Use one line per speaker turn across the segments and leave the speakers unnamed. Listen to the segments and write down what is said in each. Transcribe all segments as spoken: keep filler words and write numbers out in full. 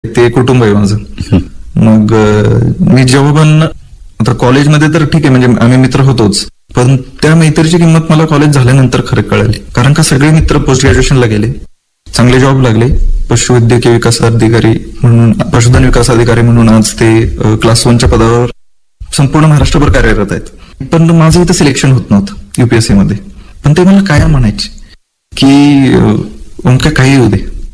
ते कुटुंब आहे माझं. मग मी जेव्हा पण आता कॉलेजमध्ये तर ठीक आहे, म्हणजे आम्ही मित्र होतोच, पण त्या मैत्रीची किंमत मला कॉलेज झाल्यानंतर खरं कळाली. कारण का सगळे मित्र पोस्ट ग्रॅज्युएशनला गेले, चांगले जॉब लागले, पशुवैद्यकीय विकास अधिकारी म्हणून, पशुधन विकास अधिकारी म्हणून आज ते क्लास वनच्या पदावर संपूर्ण महाराष्ट्रभर कार्यरत आहेत. पण माझं इथं सिलेक्शन होत नव्हतं युपीएससी मध्ये. पण ते मला काय म्हणायचे की ओमक्या काही येऊ दे,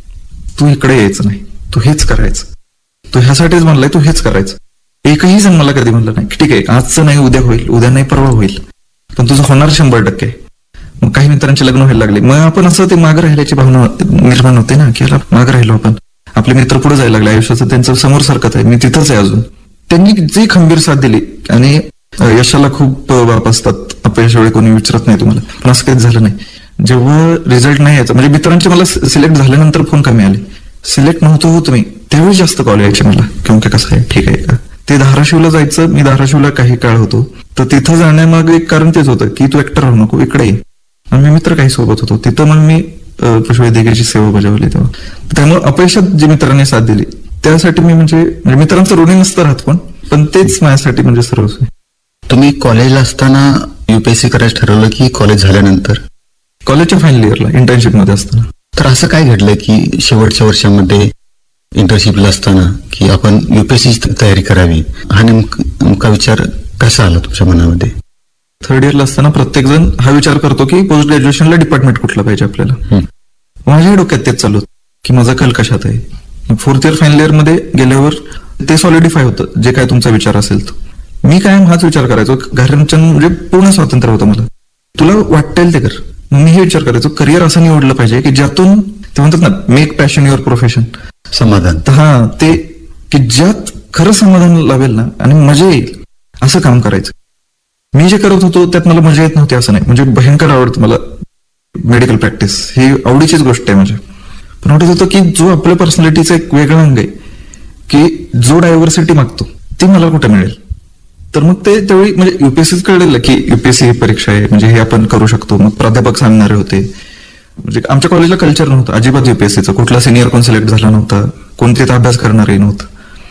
तू इकडे यायचं नाही, तू हेच करायचं, तू ह्यासाठीच म्हणलाय, तू हेच करायचं. एकही जण मला कधी म्हणलं नाही की ठीक आहे आजचं नाही उद्या होईल, उद्या नाही परवा होईल, पण तुझं होणार शंभर टक्के. मग काही मित्रांचे लग्न व्हायला लागले, मग आपण असं ते मागं राहिल्याची भावना निर्माण होते ना, की मागं राहिलो आपण, आपले मित्र पुढे जायला लागले आयुष्याचं, त्यांचं समोर सारखंच आहे, मी तिथंच आहे अजून. त्यांनी जी खंबीर साथ दिली, आणि यशाला खूप बाप असतात, अपयश वेळी कोणी विचारत नाही तुम्हाला, पण असं काहीच झालं नाही. जेव्हा रिझल्ट नाही यायचा, म्हणजे मित्रांचे मला सिलेक्ट झाल्यानंतर फोन कमी आले, सिलेक्ट नव्हतं होत मी त्यावेळी जास्त कॉल यायचे मला, किंवा कसं आहे ठीक आहे का. ते धाराशिवला जायचं, मी धाराशिवला काही काळ होतो, तर तिथं जाण्यामागे एक कारण तेच होतं की तू एकटा राहू नको, इकडे ये. आणि मी मित्र काही सोबत होतो तिथं, मग मी पशुवैद्यकीयाची सेवा बजावली तेव्हा. त्यामुळे अपयशात जी मित्रांनी साथ दिली त्यासाठी मी म्हणजे म्हणजे मित्रांचं ऋणी नसतं राहत कोण, पण तेच माझ्यासाठी म्हणजे सर्वच.
तुम्ही कॉलेजला असताना युपीएससी करायचं ठरवलं की कॉलेज झाल्यानंतर?
कॉलेजच्या फायनल इयरला इंटर्नशिप मध्ये असताना.
तर असं काय घडलं की शेवटच्या वर्षामध्ये इंटर्नशिपला असताना की आपण युपीएससी तयारी करावी, हा नेमका विचार कसा आला तुमच्या मनामध्ये?
थर्ड इयरला असताना प्रत्येक जण हा विचार करतो की पोस्ट ग्रॅज्युएशनला डिपार्टमेंट कुठलं पाहिजे आपल्याला. माझ्या डोक्यात तेच चालू की माझा कल कशात आहे. फोर्थ इयर फायनल इयर मध्ये गेल्यावर ते सॉलिडिफाय होतं, जे काय तुमचा विचार असेल तो. मी कायम हाच विचार करायचो, घरांच्या म्हणजे पूर्ण स्वातंत्र्य होतं मला, तुला वाटेल ते कर. मी हे विचार करायचो करिअर असं निवडलं पाहिजे की ज्यातून ते म्हणतात ना मेक पॅशन युअर प्रोफेशन,
समाधान.
हा ते की ज्यात खरं समाधान लावेल ना आणि मजा येईल असं काम करायचं. मी जे करत होतो त्यात मला मजा येत नव्हती असं नाही, म्हणजे भयंकर आवडतं मला मेडिकल प्रॅक्टिस, ही आवडीचीच गोष्ट आहे माझ्या. पण वाटत होतं की जो आपल्या पर्सनॅलिटीचा एक वेगळा अंग आहे, की जो डायव्हर्सिटी मागतो ती मला कुठे मिळेल. तर मग ते त्यावेळी म्हणजे युपीएससीच कळलेलं की युपीएससी ही परीक्षा आहे, म्हणजे हे आपण करू शकतो. मग प्राध्यापक सांगणारे होते, म्हणजे आमच्या कॉलेजला कल्चर नव्हतं अजिबात युपीएससीचं, कुठला सिनियर कोण सिलेक्ट झाला नव्हता, कोणते अभ्यास करणारही नव्हतं.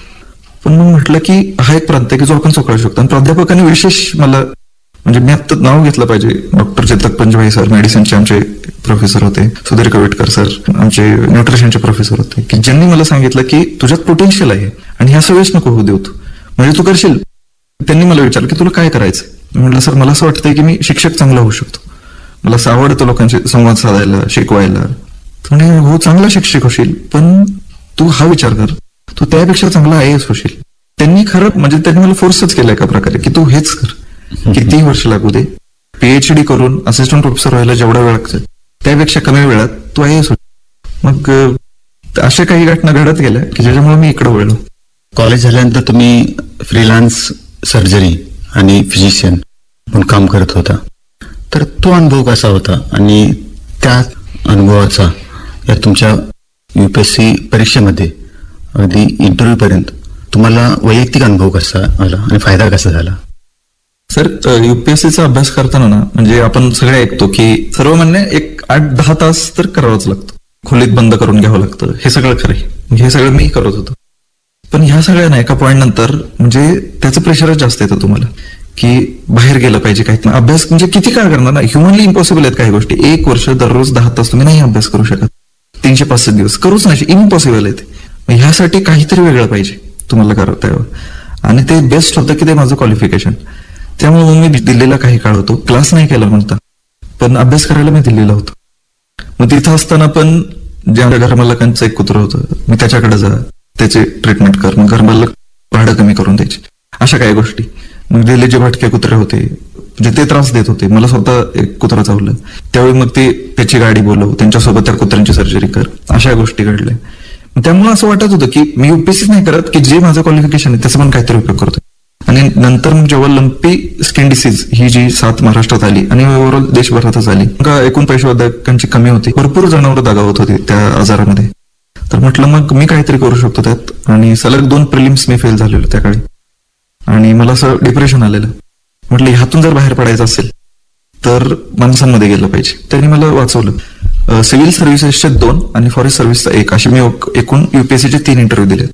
पण मग म्हटलं की हा एक प्रांत आहे की जो आपण चोकाळू शकतो. आणि प्राध्यापकांनी विशेष मला, म्हणजे मी आता नाव घेतलं पाहिजे, डॉक्टर चेतक पंजभाई सर मेडिसिनचे आमचे प्रोफेसर होते, सुधीर कवेटकर सर आमचे न्यूट्रिशनचे प्रोफेसर होते, की ज्यांनी मला सांगितलं की तुझ्यात पोटेन्शियल आहे आणि ह्या सवयच नको होऊ देऊ, म्हणजे तू करशील. त्यांनी मला विचारलं की तुला काय करायचं. म्हटलं सर मला असं वाटतंय की मी शिक्षक चांगला होऊ शकतो, मला असं आवडतं लोकांशी संवाद साधायला, शिकवायला. म्हणजे हो चांगला शिक्षक होशील, पण तू हा विचार कर, तू त्यापेक्षा चांगला आय एस होशील. त्यांनी खरं म्हणजे त्यांनी मला फोर्सच केला एका प्रकारे की तू हेच कर, किती वर्ष लागू दे, पीएचडी करून असिस्टंट प्रोफेसर व्हायला जेवढा वेळ लागतो त्यापेक्षा कमी वेळात तू आय एस होशील. मग अशा काही घटना घडत गेल्या की ज्याच्यामुळे मी इकडे वळलो.
कॉलेज झाल्यानंतर तुम्ही फ्रीलान्स सर्जरी आणि फिजिशियन म्हणून काम करत होता, तर तो अनुभव कसा होता आणि त्या अनुभवाचा या तुमच्या युपीएससी परीक्षेमध्ये अगदी इंटरव्ह्यू पर्यंत तुम्हाला वैयक्तिक अनुभव कसा आला आणि फायदा कसा झाला?
सर युपीएससीचा अभ्यास करताना ना, म्हणजे आपण सगळे ऐकतो की सर्वमान्य एक आठ दहा तास तर करावाच लागतो, खोलीत बंद करून घ्यावं लागतं, हे सगळं खरं, हे सगळं मी करत होतो. पण ह्या सगळ्या ना एका पॉईंट नंतर म्हणजे त्याचं प्रेशरच जास्त येतं तुम्हाला की बाहेर गेलं पाहिजे काही. अभ्यास म्हणजे किती काळ करणार ना, ह्युमनली इम्पॉसिबल आहेत काही गोष्टी. एक वर्ष दररोज दहा तास तुम्ही नाही अभ्यास करू शकत, तीनशे पाच सात दिवस करूच नाही, इम्पॉसिबल आहे ते. ह्यासाठी काहीतरी वेगळं पाहिजे तुम्हाला करता यावं, आणि ते बेस्ट होतं की ते माझं क्वालिफिकेशन. त्यामुळे मग मी दिल्लीला काही काळ होतो, क्लास नाही केला म्हणता, पण अभ्यास करायला मी दिल्लीला होतो. मग तिथं असताना पण ज्या घरमालकांचं एक कुत्रं होतं, मी त्याच्याकडे जा, त्याचे ट्रीटमेंट कर, मग घरमालक भाडं कमी करून द्यायचे, अशा काही गोष्टी. मग दिल्लीचे भटके कुत्रे होते, म्हणजे ते त्रास देत होते. मला स्वतः एक कुत्रा चावलं, त्यावेळी मग ते त्याची गाडी बोलव, त्यांच्यासोबत त्या कुत्र्यांची सर्जरी कर, अशा गोष्टी घडल्या. त्यामुळे असं वाटत होतं की मी युपीएससी नाही करत, की जे माझं क्वालिफिकेशन आहे त्याचा पण काहीतरी उपयोग करतो. आणि नंतर मग जेव्हा लंपी स्किन डिसीज ही जी साथ महाराष्ट्रात आली आणि ओव्हरऑल देशभरातच आली, एकूण पशुवैद्यकांची कमी होती, भरपूर जनावरं दगावत होती त्या आजारामध्ये. तर म्हटलं मग मी काहीतरी करू शकतो त्यात. आणि सलग दोन प्रिलिम्स मी फेल झालेलो त्या काळी, आणि मला असं डिप्रेशन आलेलं. म्हटलं ह्यातून जर बाहेर पडायचं असेल तर माणसांमध्ये गेलं पाहिजे. त्यांनी मला वाचवलं. सिव्हिल सर्व्हिसेसचे दोन आणि फॉरेस्ट सर्व्हिसचा एक, असे मी एकूण युपीएससीचे तीन इंटरव्ह्यू दिले.